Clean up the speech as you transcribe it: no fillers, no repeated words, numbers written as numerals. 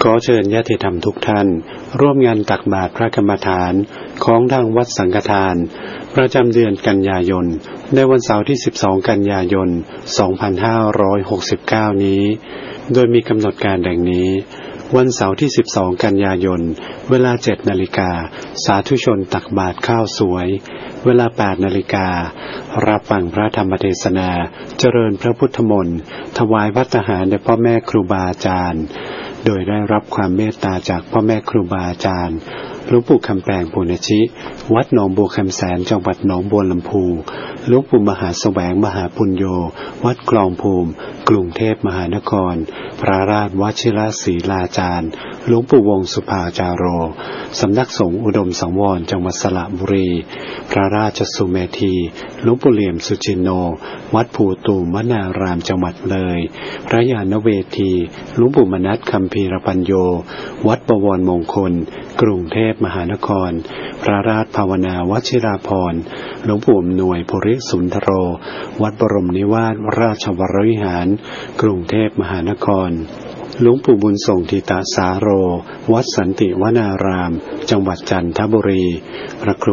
ขอเชิญญาติธรรมทุกท่านร่วมงานตักบาตรพระกรรมฐานของทางวัดสังฆทานประจำเดือนกันยายนในวันเสาร์ที่12กันยายน2569นี้โดยมีกำหนดการดังนี้วันเสาร์ที่12กันยายนเวลา 7:00 น.สาธุชนตักบาตรข้าวสวยเวลา 8:00 น.รับฟังพระธรรมเทศนาเจริญพระพุทธมนต์ถวายภัตตาหารแด่พ่อแม่ครูบาอาจารย์โดยได้รับความเมตตาจากพ่อแม่ครูบาอาจารย์หลวงปู่คำแปลงปุณชิวัดหนองบัวคำแสนจังหวัดหนองบัวลำพูหลวงปู่มหาแสวงมหาปุญโญวัดคลองภูมิกรุงเทพมหานครพระราชวชิรศรีลาจารย์หลวงปู่วงสุภาจาโรสำนักสงฆ์อุดมสังวรจังหวัดสระบุรีพระราชสุเมธีหลวงปู่เหลี่ยมสุจินโนวัดภูตูมวนารามจังหวัดเลยพระญาณเวทีหลวงปู่มนัสคัมภีรปัญโยวัดบวรมงคลกรุงเทพมหานครพระราชภาวนาวชิราภรณ์หลวงปู่อำนวยภูริสุนทโรวัดบรมนิวาสราชวรวิหารกรุงเทพมหานครหลวงปู่บุญส่งทิตาสาโรวัดสันติวนารามจังหวัดจันทบุรีพระครู